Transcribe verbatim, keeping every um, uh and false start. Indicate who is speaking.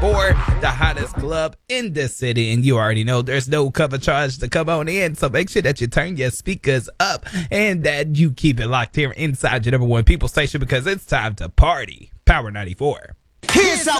Speaker 1: ninety-four, the hottest club in the city. And you already know there's no cover charge to come on in. So make sure that you turn your speakers up and that you keep it locked here inside your number one people station because it's time to party. Power ninety-four.
Speaker 2: Here's how